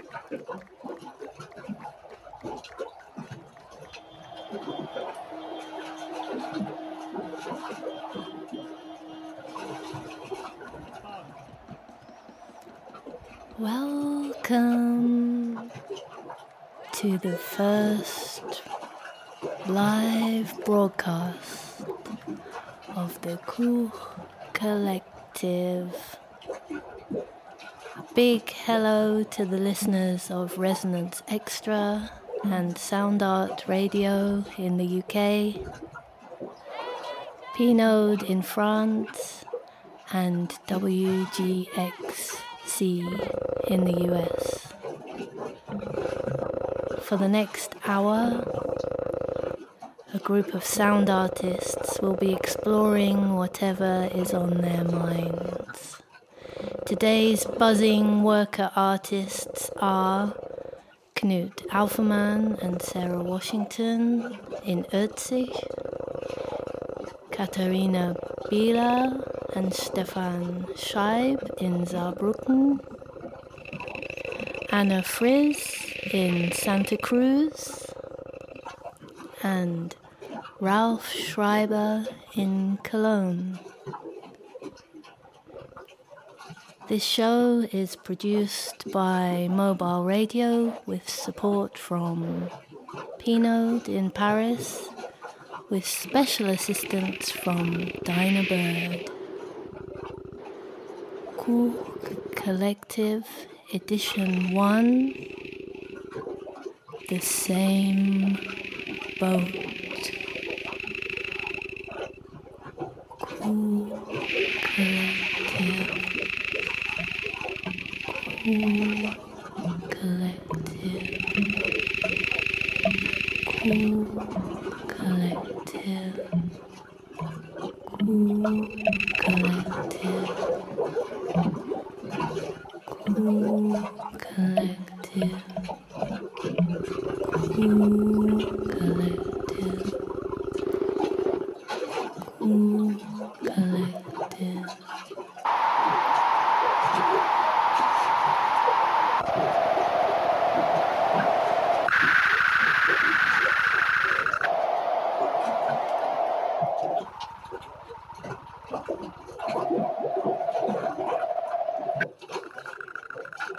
Welcome to the first live broadcast of the Cool Collective. A big hello to the listeners of Resonance Extra and Sound Art Radio in the UK, P-Node in France, and WGXC in the US. For the next hour, a group of sound artists will be exploring whatever is on their minds. Today's buzzing worker artists are Knut Alferman and Sarah Washington in Ötzig, Katharina Bieler and Stefan Scheib in Saarbrücken, Anna Friz in Santa Cruz, and Ralph Schreiber in Cologne. This show is produced by Mobile Radio with support from P-Node in Paris, with special assistance from Dinah Bird. Cool Collective Edition 1, The Same Boat. Cool Collective. Cool Collective. Cool Collective. Cool Collective. Cool Collective. Cool